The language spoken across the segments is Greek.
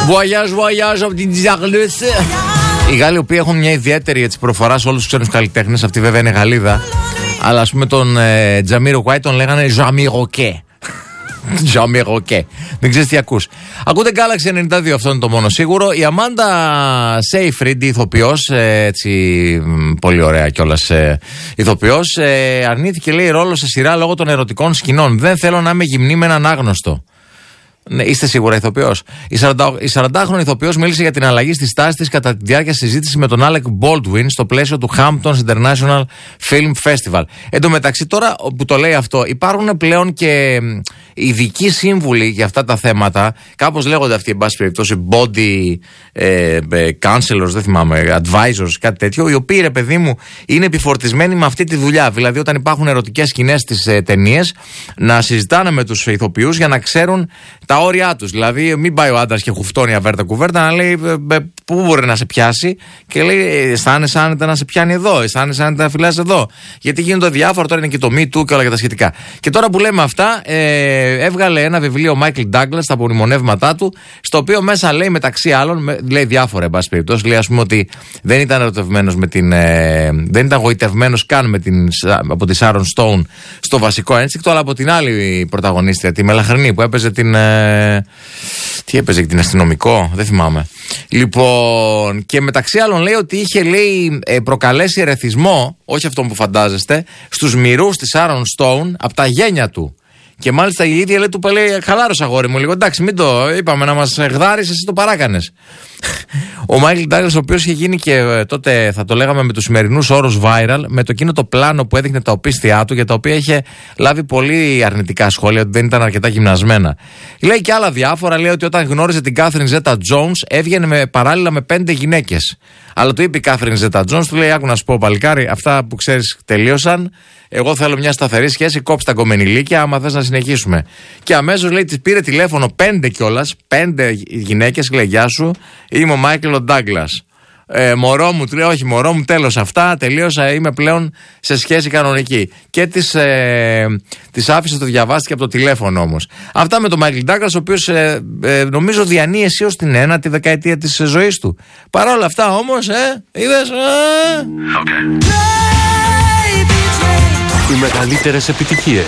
Voyage από την Τζαγλούς. Οι Γάλλοι, οι οποίοι έχουν μια ιδιαίτερη έτσι, προφορά σε όλους τους ξένους καλλιτέχνες, αυτή βέβαια είναι Γαλλίδα. Αλλά ας πούμε τον Τζαμίροκουάι τον λέγανε Ζαμιροκέ. Ζαμιροκέ. Δεν ξέρεις τι ακούς. Ακούτε Galaxy 92, αυτό είναι το μόνο σίγουρο. Η Αμάντα Σέιφριντ, ηθοποιός, έτσι πολύ ωραία κιόλας ηθοποιός, αρνήθηκε λέει ρόλο σε σειρά λόγω των ερωτικών σκηνών. Δεν θέλω να είμαι γυμνή με έναν άγνωστο. Ναι, είστε σίγουρα ηθοποιός. Η 40χρονη ηθοποιός μίλησε για την αλλαγή στη στάση της κατά τη διάρκεια συζήτηση με τον Alec Baldwin στο πλαίσιο του Hamptons International Film Festival. Εν τω μεταξύ, τώρα που το λέει αυτό, υπάρχουν πλέον και ειδικοί σύμβουλοι για αυτά τα θέματα. Κάπως λέγονται αυτοί, εν πάση περιπτώσει, body counselors, δεν θυμάμαι, advisors, κάτι τέτοιο, οι οποίοι, ρε παιδί μου, είναι επιφορτισμένοι με αυτή τη δουλειά. Δηλαδή, όταν υπάρχουν ερωτικές σκηνές στις ταινίες, να συζητάνε με τους ηθοποιούς για να ξέρουν τα όρια τους. Δηλαδή, μην πάει ο άντρας και χουφτώνει αβέρτα κουβέρτα, να λέει πού μπορεί να σε πιάσει και λέει αισθάνεσαι άνετα να σε πιάνει εδώ, αισθάνεσαι άνετα να φυλάς εδώ. Γιατί γίνονται διάφορα, τώρα είναι και το Me Too και όλα και τα σχετικά. Και τώρα που λέμε αυτά, έβγαλε ένα βιβλίο ο Michael Douglas, τα απομνημονεύματά του, στο οποίο μέσα λέει μεταξύ άλλων, λέει διάφορα εν πάση περιπτώσει, λέει ας πούμε ότι δεν ήταν ερωτευμένος με την. Δεν ήταν γοητευμένος καν από τη Sharon Stone στο βασικό ένστικτο, αλλά από την άλλη πρωταγωνίστρια, τη Μελαχρινή που έπαιζε την. Τι έπαιζε, την αστυνομικό, δεν θυμάμαι. Λοιπόν, και μεταξύ άλλων λέει ότι είχε προκαλέσει ερεθισμό, όχι αυτό που φαντάζεστε, στους μυρούς της Sharon Stone από τα γένια του. Και μάλιστα η ίδια λέει, του λέει, χαλάρωσε αγόρι μου λίγο, εντάξει, μην το είπαμε να μας γδάρεις, εσύ το παράκανες. Ο Μάικλ Ντάγκλας, ο οποίος είχε γίνει και τότε, θα το λέγαμε με τους σημερινούς όρους viral, με το εκείνο το πλάνο που έδειχνε τα οπίστια του, για τα οποία είχε λάβει πολύ αρνητικά σχόλια, ότι δεν ήταν αρκετά γυμνασμένα. Λέει και άλλα διάφορα, λέει ότι όταν γνώριζε την Κάθριν Ζέτα Τζόουνς έβγαινε παράλληλα με 5 γυναίκες. Αλλά του είπε η Κάθριν Ζέτα Τζόουνς, του λέει, άκου να σου πω παλικάρι, αυτά που ξέρεις τελείωσαν. Εγώ θέλω μια σταθερή σχέση, κόψε τα κομμενιλίκια, άμα θες να συνεχίσουμε. Και αμέσως λέει, της πήρε τηλέφωνο 5 κιόλας, 5 γυναίκες, λέει, γεια σου, είμαι ο Μάικλ ο Ντάγκλας. Μωρό μου, του λέει, όχι μωρό μου, τέλος αυτά, τελείωσα, είμαι πλέον σε σχέση κανονική. Και της άφησε, το διαβάστηκε από το τηλέφωνο όμως. Αυτά με τον Μάικλ Ντάγκλας, ο οποίος νομίζω διανύει αισίως την 9η δεκαετία της ζωής του. Παρ' όλα αυτά όμως, είδες. Οι μεγαλύτερες επιτυχίες.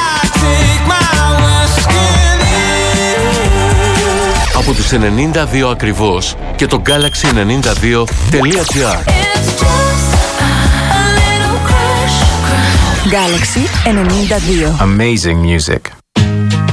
Από τους 92 ακριβώς και το Galaxy92.gr. Galaxy 92. Amazing music.